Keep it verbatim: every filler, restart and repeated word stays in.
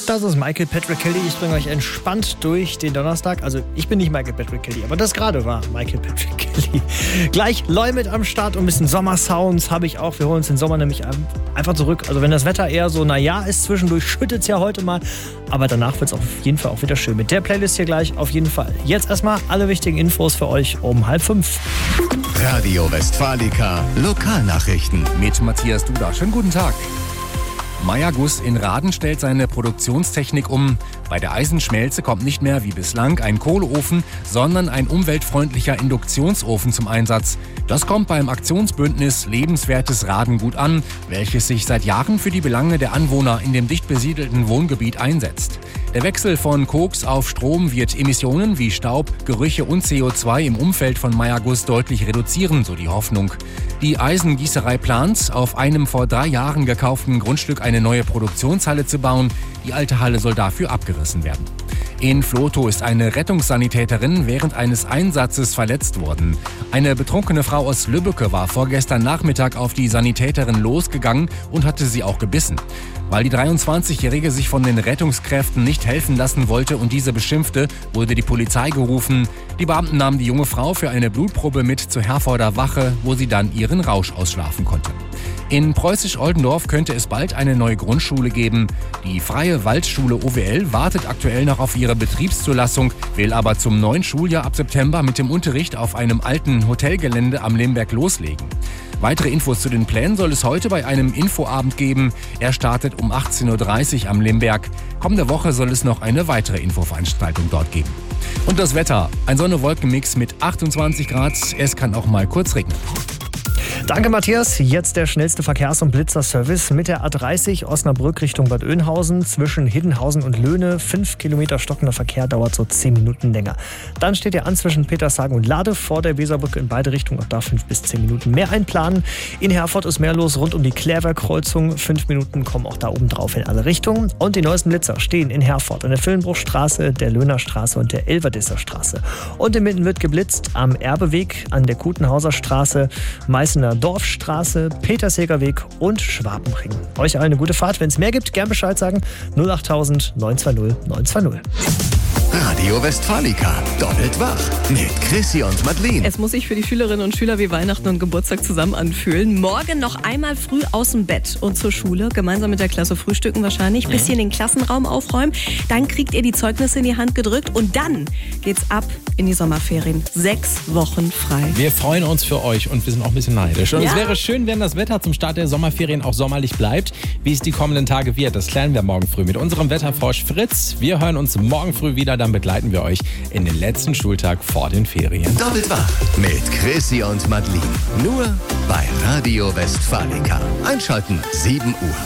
Das ist Michael Patrick Kelly. Ich bringe euch entspannt durch den Donnerstag. Also ich bin nicht Michael Patrick Kelly, aber das gerade war Michael Patrick Kelly. Gleich Loy mit am Start und ein bisschen Sommersounds habe ich auch. Wir holen uns den Sommer nämlich einfach zurück. Also wenn das Wetter eher so naja ist, zwischendurch schüttet es ja heute mal. Aber danach wird es auf jeden Fall auch wieder schön. Mit der Playlist hier gleich auf jeden Fall. Jetzt erstmal alle wichtigen Infos für euch um halb fünf. Radio Westfalica Lokalnachrichten mit Matthias Duda. Schönen guten Tag. Mayaguss in Raden stellt seine Produktionstechnik um. Bei der Eisenschmelze kommt nicht mehr wie bislang ein Kohleofen, sondern ein umweltfreundlicher Induktionsofen zum Einsatz. Das kommt beim Aktionsbündnis Lebenswertes Raden gut an, welches sich seit Jahren für die Belange der Anwohner in dem dicht besiedelten Wohngebiet einsetzt. Der Wechsel von Koks auf Strom wird Emissionen wie Staub, Gerüche und C O zwei im Umfeld von Mayaguss deutlich reduzieren, so die Hoffnung. Die Eisengießerei plant, auf einem vor drei Jahren gekauften Grundstück eine neue Produktionshalle zu bauen. Die alte Halle soll dafür abgerissen werden. In Vlotho ist eine Rettungssanitäterin während eines Einsatzes verletzt worden. Eine betrunkene Frau aus Lübbecke war vorgestern Nachmittag auf die Sanitäterin losgegangen und hatte sie auch gebissen. Weil die dreiundzwanzigjährige sich von den Rettungskräften nicht helfen lassen wollte und diese beschimpfte, wurde die Polizei gerufen. Die Beamten nahmen die junge Frau für eine Blutprobe mit zur Herforder Wache, wo sie dann ihren Rausch ausschlafen konnte. In Preußisch-Oldendorf könnte es bald eine neue Grundschule geben. Die Freie Waldschule O W L wartet aktuell noch auf ihre Betriebszulassung, will aber zum neuen Schuljahr ab September mit dem Unterricht auf einem alten Hotelgelände am Lemberg loslegen. Weitere Infos zu den Plänen soll es heute bei einem Infoabend geben. Er startet um achtzehn Uhr dreißig am Lemberg. Kommende Woche soll es noch eine weitere Infoveranstaltung dort geben. Und das Wetter. Ein Sonne-Wolken-Mix mit achtundzwanzig Grad. Es kann auch mal kurz regnen. Danke, Matthias. Jetzt der schnellste Verkehrs- und Blitzerservice mit der A dreißig Osnabrück Richtung Bad Oeynhausen zwischen Hiddenhausen und Löhne. Fünf Kilometer stockender Verkehr dauert so zehn Minuten länger. Dann steht ihr an zwischen Petershagen und Lade vor der Weserbrücke in beide Richtungen. Auch da fünf bis zehn Minuten mehr einplanen. In Herford ist mehr los rund um die Klärwerkkreuzung. Fünf Minuten kommen auch da oben drauf in alle Richtungen. Und die neuesten Blitzer stehen in Herford an der Villenbruchstraße, der Löhnerstraße und der Elverdisser Straße. Und in Mitten wird geblitzt am Erbeweg, an der Kutenhauser Straße, Meißener Dorfstraße, Petersheger Weg und Schwabenring. Euch allen eine gute Fahrt. Wenn es mehr gibt, gern Bescheid sagen. null acht tausend neun zwei null neun zwei null. Radio Westfalica doppelt wach mit Chrissy und Madeleine. Es muss sich für die Schülerinnen und Schüler wie Weihnachten und Geburtstag zusammen anfühlen. Morgen noch einmal früh aus dem Bett und zur Schule. Gemeinsam mit der Klasse frühstücken wahrscheinlich. Bisschen den Klassenraum aufräumen. Dann kriegt ihr die Zeugnisse in die Hand gedrückt. Und dann geht's ab in die Sommerferien. Sechs Wochen frei. Wir freuen uns für euch und wir sind auch ein bisschen neidisch. Und Ja. es wäre schön, wenn das Wetter zum Start der Sommerferien auch sommerlich bleibt. Wie es die kommenden Tage wird, das klären wir morgen früh mit unserem Wetterfrosch Fritz. Wir hören uns morgen früh wieder. Dann begleiten wir euch in den letzten Schultag vor den Ferien. Doppelt wach mit Chrissy und Madeleine. Nur bei Radio Westfalica. Einschalten sieben Uhr.